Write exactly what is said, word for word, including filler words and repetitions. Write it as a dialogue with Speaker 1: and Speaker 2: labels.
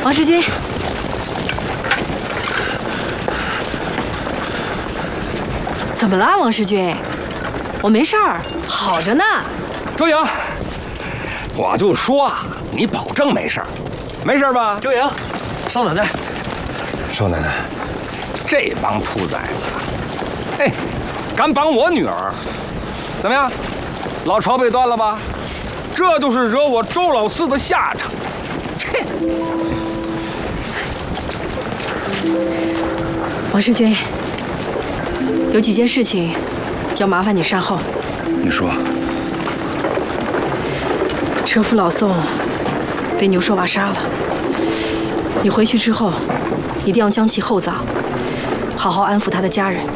Speaker 1: 王世军，怎么了，王世军？我没事儿，好着呢。
Speaker 2: 周莹，我就说啊，你保证没事儿，没事吧？
Speaker 3: 周莹，少奶奶，
Speaker 4: 少奶奶，
Speaker 2: 这帮兔崽子，哎，敢绑我女儿，怎么样？老巢被端了吧？这就是惹我周老四的下场。切！
Speaker 1: 王世军，有几件事情要麻烦你善后。
Speaker 4: 你说。
Speaker 1: 车夫老宋被牛兽娃杀了，你回去之后一定要将其厚葬，好好安抚他的家人。